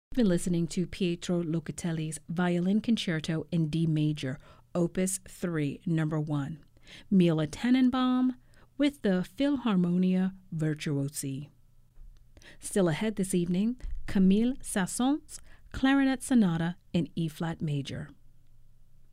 You've been listening to Pietro Locatelli's Violin Concerto in D major, Opus 3, Number 1, Mila Tannenbaum with the Philharmonia Virtuosi. Still ahead this evening, Camille Saint-Saëns' Clarinet Sonata in E-flat major.